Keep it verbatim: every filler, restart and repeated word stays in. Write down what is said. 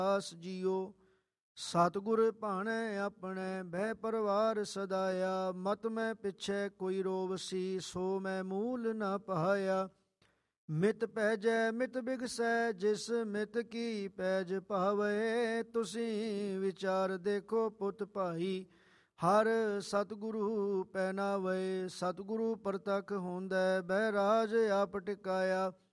ਦਾਸ JIO. ਸਤਿਗੁਰ ਭਾਣੈ ਆਪਣੇ ਬਹਿ ਪਰਵਾਰ ਸਦਾਇਆ। ਮਤ ਮੈਂ ਪਿੱਛੇ ਕੋਈ ਰੋਵਸੀ ਸੋ ਮੈਂ ਮੂਲ ਨਾ ਪਾਇਆ। ਮਿਤ ਪੈਜੈ ਮਿਤ ਬਿਗਸੈ ਜਿਸ ਮਿਤ ਕੀ ਪੈਜ ਭਾਵੇ। ਤੁਸੀਂ ਵਿਚਾਰ ਦੇਖੋ ਪੁੱਤ ਭਾਈ ਹਰ ਸਤਿਗੁਰੂ ਪਹਿਨਾਵੇ। ਸਤਿਗੁਰੂ ਪ੍ਰਤੱਖ ਹੁੰਦੈ ਬਹਿ ਰਾਜ ਆਪ ਟਿਕਾਇਆ।